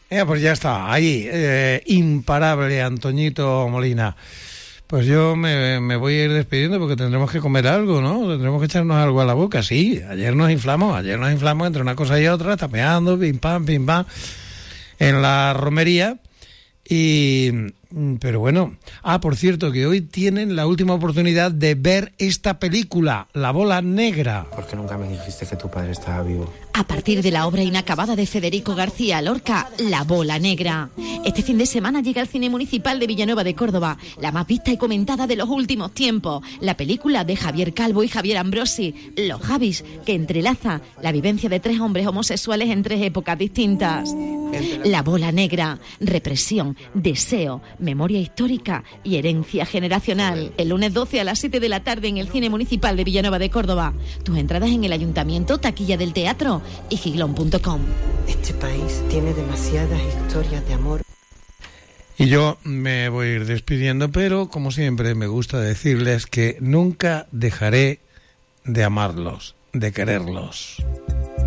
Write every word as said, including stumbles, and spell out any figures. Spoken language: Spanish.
Eh, pues ya está, ahí, eh, imparable Antoñito Molina. Pues yo me, me voy a ir despidiendo porque tendremos que comer algo, ¿no? Tendremos que echarnos algo a la boca, sí. Ayer nos inflamos, ayer nos inflamos entre una cosa y otra, tapeando, pim pam, pim pam, en la romería. Y, pero bueno, ah, por cierto, que hoy tienen la última oportunidad de ver esta película, La Bola Negra. ¿Por qué nunca me dijiste que tu padre estaba vivo? A partir de la obra inacabada de Federico García Lorca, La Bola Negra. Este fin de semana llega al Cine Municipal de Villanueva de Córdoba, la más vista y comentada de los últimos tiempos. La película de Javier Calvo y Javier Ambrosi, Los Javis, que entrelaza la vivencia de tres hombres homosexuales en tres épocas distintas. La Bola Negra, represión, deseo, memoria histórica y herencia generacional. El lunes doce a las siete de la tarde en el Cine Municipal de Villanueva de Córdoba. Tus entradas en el Ayuntamiento, taquilla del teatro y giglón punto com. Este país tiene demasiadas historias de amor. Y yo me voy a ir despidiendo, pero como siempre me gusta decirles que nunca dejaré de amarlos, de quererlos.